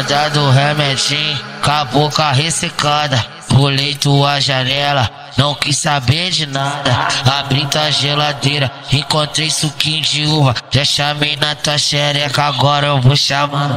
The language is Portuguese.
Guarda do remedinho, com a boca ressecada. Pulei tua janela, não quis saber de nada. Abri tua geladeira, encontrei suquinho de uva. Já chamei na tua xereca, agora eu vou chamar.